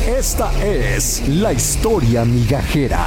Esta es la historia migajera.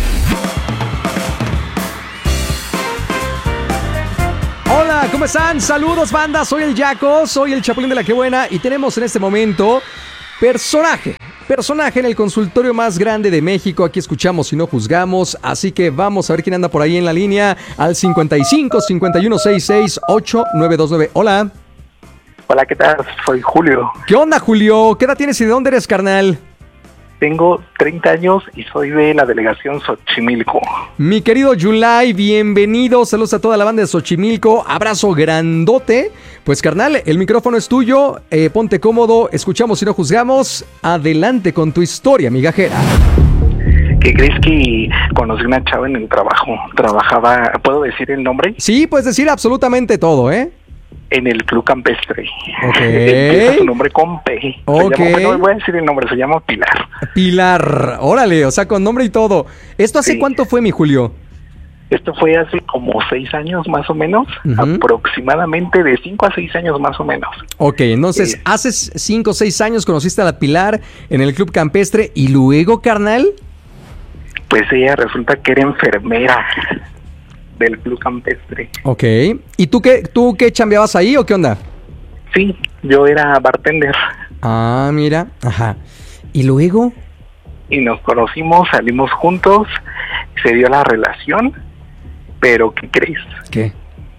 Hola, ¿cómo están? Saludos, banda. Soy el Yaco, soy el Chapulín de la Que Buena y tenemos en este momento personaje en el consultorio más grande de México. Aquí escuchamos y no juzgamos, así que vamos a ver quién anda por ahí en la línea al 55 51 66 8929. Hola. Hola, ¿qué tal? Soy Julio. ¿Qué onda, Julio? ¿Qué edad tienes y de dónde eres, carnal? Tengo 30 años y soy de la delegación Xochimilco. Mi querido Yulai, bienvenido. Saludos a toda la banda de Xochimilco. Abrazo grandote. Pues, carnal, el micrófono es tuyo. Ponte cómodo. Escuchamos y no juzgamos. Adelante con tu historia, migajera. ¿Qué crees? Que conocí una chava en el trabajo? Trabajaba, ¿puedo decir el nombre? Sí, puedes decir absolutamente todo, ¿eh? En el Club Campestre. Ok. Empieza su nombre con P. Ok. No voy a decir el nombre, se llama Pilar. Pilar, órale, o sea, con nombre y todo. ¿Esto hace cuánto fue, mi Julio? Esto fue hace como 6 años más o menos, aproximadamente de 5 a 6 años más o menos. Ok, entonces, hace 5 o 6 años conociste a la Pilar en el Club Campestre y luego, carnal. Pues ella resulta que era enfermera del Club Campestre. Ok, ¿y tú qué chambeabas ahí o qué onda? Sí, yo era bartender. Ah, mira, ajá. ¿Y luego? Y nos conocimos, salimos juntos, se dio la relación, pero ¿qué crees? ¿Qué?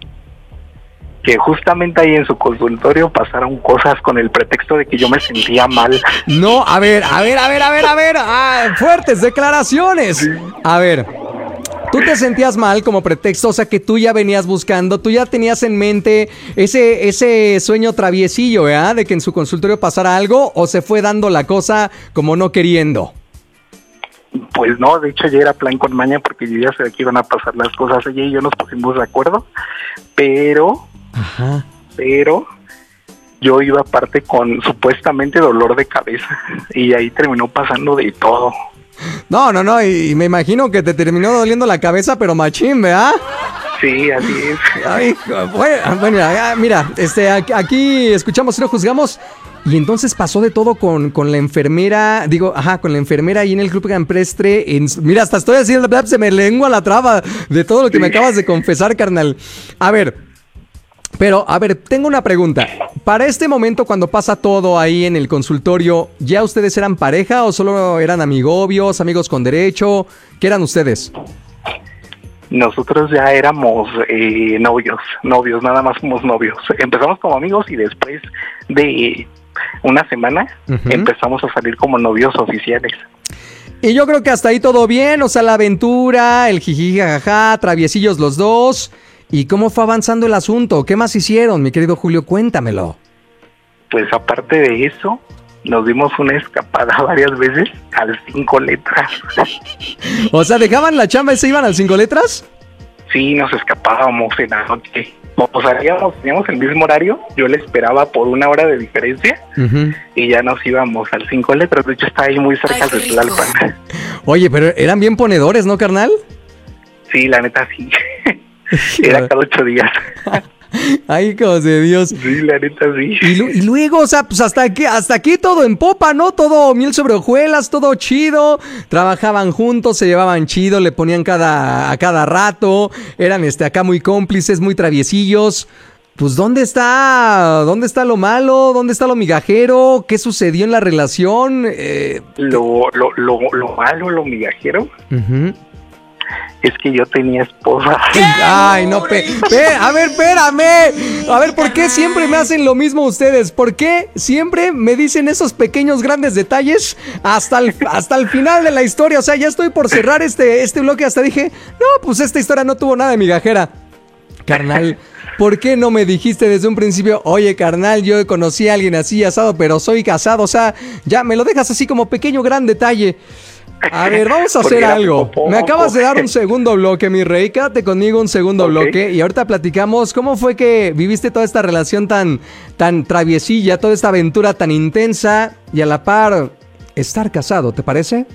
Que justamente ahí en su consultorio pasaron cosas con el pretexto de que yo me sentía mal. No, a ver. Fuertes declaraciones. Sí. A ver, tú te sentías mal como pretexto, o sea que tú ya venías buscando, tú ya tenías en mente ese sueño traviesillo, ¿verdad? De que en su consultorio pasara algo, o se fue dando la cosa como no queriendo. Pues no, de hecho ya era plan con maña porque yo ya sabía que iban a pasar las cosas. Ella y yo nos pusimos de acuerdo, pero yo iba aparte con supuestamente dolor de cabeza y ahí terminó pasando de todo. No, y me imagino que te terminó doliendo la cabeza, pero machín, ¿verdad? Sí, así es. Ay, bueno, mira, aquí escuchamos y no juzgamos. Y entonces pasó de todo con la enfermera, con la enfermera ahí en el Club Campestre. Mira, hasta estoy haciendo, se me lengua la traba de todo lo que me acabas de confesar, carnal. A ver, tengo una pregunta. Para este momento, cuando pasa todo ahí en el consultorio, ¿ya ustedes eran pareja o solo eran amigobios, amigos con derecho? ¿Qué eran ustedes? Nosotros ya éramos novios, nada más somos novios. Empezamos como amigos y después de una semana empezamos a salir como novios oficiales. Y yo creo que hasta ahí todo bien, o sea, la aventura, el jiji jajaja, traviesillos los dos. ¿Y cómo fue avanzando el asunto? ¿Qué más hicieron, mi querido Julio? Cuéntamelo. Pues aparte de eso, nos dimos una escapada varias veces al 5 letras. O sea, ¿dejaban la chamba y se iban al 5 letras? Sí, nos escapábamos en la noche. Como salíamos, teníamos el mismo horario, yo le esperaba por 1 hora de diferencia y ya nos íbamos al 5 letras. De hecho, está ahí muy cerca de Tlalpan. Oye, pero eran bien ponedores, ¿no, carnal? Sí, la neta sí. Era cada 8 días. Ay, hijos de Dios. Sí, la neta sí. Y luego, o sea, pues hasta aquí todo en popa, ¿no? Todo miel sobre hojuelas, todo chido. Trabajaban juntos, se llevaban chido, le ponían a cada rato. Eran acá muy cómplices, muy traviesillos. Pues, ¿dónde está lo malo? ¿Dónde está lo migajero? ¿Qué sucedió en la relación? Lo malo, lo migajero. Es que yo tenía esposa. Ay, no, a ver, espérame. A ver, ¿por qué siempre me hacen lo mismo ustedes? ¿Por qué siempre me dicen esos pequeños grandes detalles hasta el final de la historia? O sea, ya estoy por cerrar este bloque. Hasta dije, no, pues esta historia no tuvo nada de migajera. Carnal, ¿por qué no me dijiste desde un principio? Oye, carnal, yo conocí a alguien así asado, pero soy casado. O sea, ya me lo dejas así como pequeño gran detalle. A ver, vamos a hacer algo. Me acabas de dar un segundo bloque, mi rey. Quédate conmigo un segundo bloque y ahorita platicamos cómo fue que viviste toda esta relación tan traviesilla, toda esta aventura tan intensa y a la par estar casado, ¿te parece?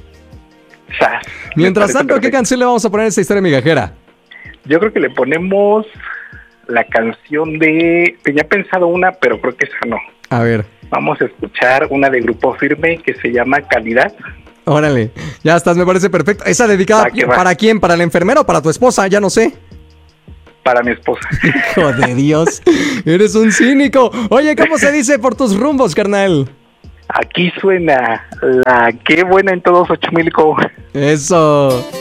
Mientras tanto, ¿qué canción le vamos a poner a esta historia migajera? Yo creo que le ponemos la canción de... Tenía pensado una, pero creo que esa no. A ver. Vamos a escuchar una de Grupo Firme que se llama Calidad. Órale, ya estás, me parece perfecto. ¿Esa dedicada para quién? ¿Para la enfermera o para tu esposa? Ya no sé. Para mi esposa. Hijo de Dios, eres un cínico. Oye, ¿cómo se dice por tus rumbos, carnal? Aquí suena la Qué Buena en Todos Xochimilco. Eso.